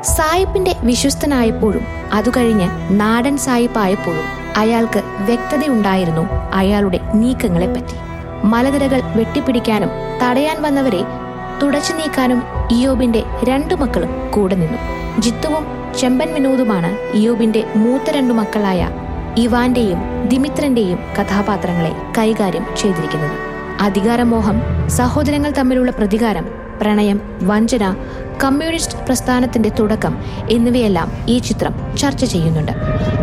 സായിപ്പിന്റെ വിശ്വസ്തനായപ്പോഴും അതുകഴിഞ്ഞ് നാടൻ സായിപ്പായപ്പോഴും അയാൾക്ക് വ്യക്തതയുണ്ടായിരുന്നു അയാളുടെ നീക്കങ്ങളെപ്പറ്റി. മലനിരകൾ വെട്ടിപ്പിടിക്കാനും തടയാൻ വന്നവരെ തുടച്ചു നീക്കാനും ഇയോബിന്റെ 2 മക്കളും കൂടെ നിന്നു. ജിത്തുവും ചെമ്പൻ വിനോദുമാണ് ഇയോബിന്റെ മൂത്ത 2 മക്കളായ ഇവാന്റെയും ദിമിത്രന്റെയും കഥാപാത്രങ്ങളെ കൈകാര്യം ചെയ്തിരിക്കുന്നത്. അധികാരമോഹം, സഹോദരങ്ങൾ തമ്മിലുള്ള പ്രതികാരം, പ്രണയം, വഞ്ചന, കമ്മ്യൂണിസ്റ്റ് പ്രസ്ഥാനത്തിന്റെ തുടക്കം എന്നിവയെല്ലാം ഈ ചിത്രം ചർച്ച ചെയ്യുന്നുണ്ട്.